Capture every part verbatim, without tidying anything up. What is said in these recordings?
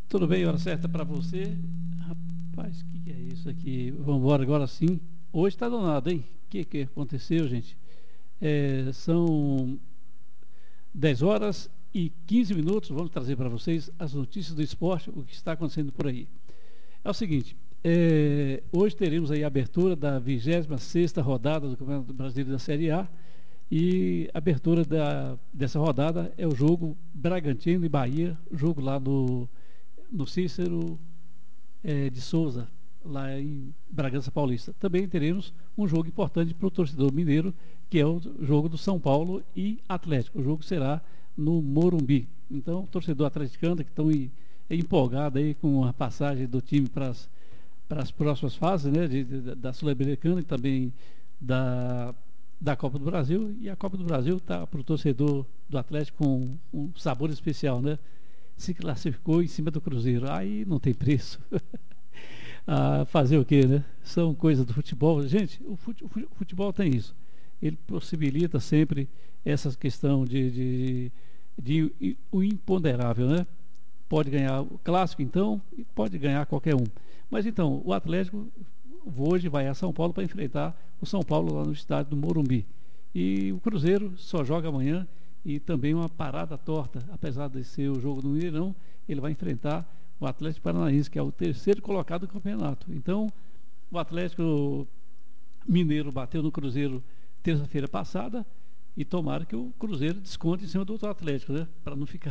Tudo bem, hora certa para você. Rapaz, o que, que é isso aqui? Vamos embora agora sim. Hoje está danado, hein? O que, que aconteceu, gente? É, são dez horas e quinze minutos. Vamos trazer para vocês as notícias do esporte, o que está acontecendo por aí. É o seguinte, é, hoje teremos aí a abertura da vigésima sexta rodada do Campeonato Brasileiro da Série A. E a abertura da, dessa rodada é o jogo Bragantino e Bahia, jogo lá no, no Cícero é, de Souza, lá em Bragança Paulista. Também teremos um jogo importante para o torcedor mineiro, que é o jogo do São Paulo e Atlético. O jogo será no Morumbi. Então, o torcedor atleticano que estão empolgados aí com a passagem do time para as para as próximas fases, né, de, de, da Sul-Americana e também da da Copa do Brasil, e a Copa do Brasil está para o torcedor do Atlético com um sabor especial, né? Se classificou em cima do Cruzeiro, aí não tem preço. ah, fazer o quê, né? São coisas do futebol. Gente, o futebol tem isso. Ele possibilita sempre essa questão de, de, de, de o imponderável, né? Pode ganhar o clássico, então, e pode ganhar qualquer um. Mas então, o Atlético hoje vai a São Paulo para enfrentar o São Paulo lá no estádio do Morumbi. E o Cruzeiro só joga amanhã, e também uma parada torta, apesar de ser o jogo do Mineirão, ele vai enfrentar o Atlético Paranaense, que é o terceiro colocado do campeonato. Então, o Atlético Mineiro bateu no Cruzeiro terça-feira passada, e tomara que o Cruzeiro desconte em cima do outro Atlético, né? Para não ficar...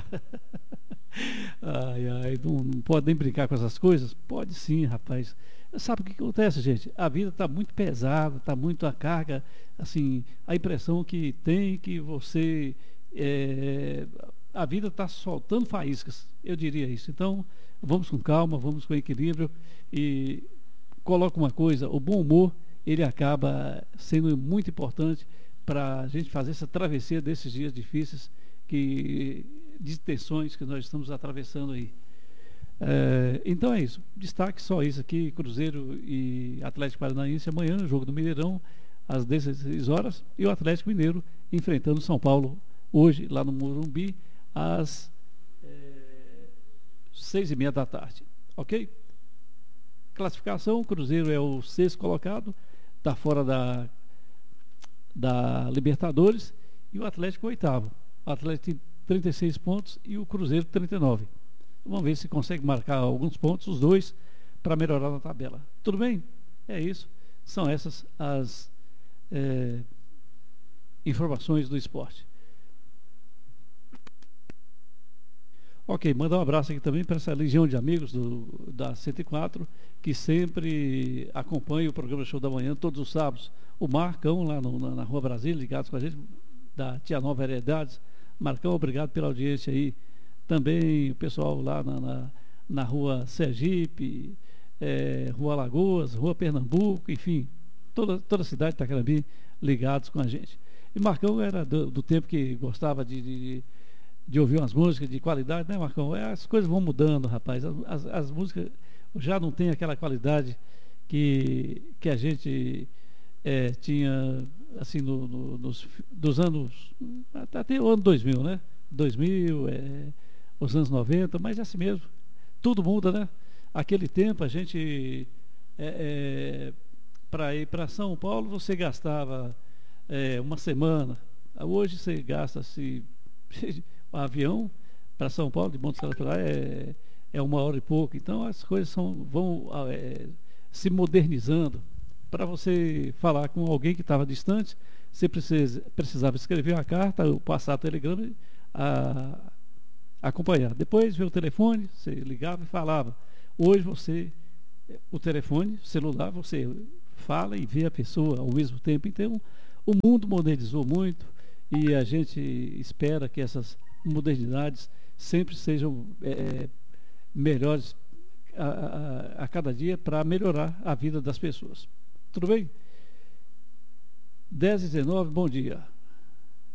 ai, ai, não, não pode nem brincar com essas coisas? Pode sim, rapaz. Sabe o que acontece, gente? A vida está muito pesada, está muito a carga, assim, a impressão que tem que você... É, a vida está soltando faíscas, eu diria isso. Então, vamos com calma, vamos com equilíbrio e coloca uma coisa, o bom humor, ele acaba sendo muito importante para a gente fazer essa travessia desses dias difíceis, que, de tensões que nós estamos atravessando aí. É, então é isso, destaque só isso aqui, Cruzeiro e Atlético Paranaense amanhã, jogo do Mineirão, às dezesseis horas, e o Atlético Mineiro enfrentando o São Paulo hoje, lá no Morumbi, às é, seis e meia da tarde, ok? Classificação, o Cruzeiro é o sexto colocado, está fora da da Libertadores, e o Atlético o oitavo. O Atlético tem trinta e seis pontos e o Cruzeiro trinta e nove. Vamos ver se consegue marcar alguns pontos, os dois, para melhorar na tabela. Tudo bem? É isso. São essas as é, informações do esporte. Ok, mandar um abraço aqui também para essa legião de amigos do, da cento e quatro, que sempre acompanha o programa Show da Manhã todos os sábados. O Marcão, lá no, na, na Rua Brasília, ligados com a gente, da Tia Nova Heredades. Marcão, obrigado pela audiência aí. Também o pessoal lá na, na, na Rua Sergipe, é, Rua Lagoas, Rua Pernambuco, enfim, toda, toda a cidade de Itacarami ligados com a gente. E Marcão era do, do tempo que gostava de, de, de ouvir umas músicas de qualidade, né, Marcão? As coisas vão mudando, rapaz. As, as, as músicas já não têm aquela qualidade que, que a gente é, tinha, assim, no, no, nos dos anos, até o ano dois mil, né? dois mil, é, os anos noventa, mas é assim mesmo. Tudo muda, né? Aquele tempo a gente, é, é, para ir para São Paulo, você gastava é, uma semana. Hoje você gasta-se um avião para São Paulo, de Montes Claros para lá, é, é uma hora e pouco. Então as coisas são, vão é, se modernizando. Para você falar com alguém que estava distante, você precisa, precisava escrever uma carta, passar o telegrama, a, a acompanhar. Depois veio o telefone, você ligava e falava. Hoje você, o telefone, celular, você fala e vê a pessoa ao mesmo tempo. Então, o mundo modernizou muito e a gente espera que essas modernidades sempre sejam é, melhores a, a, a cada dia para melhorar a vida das pessoas. Tudo bem? dez e dezenove, bom dia.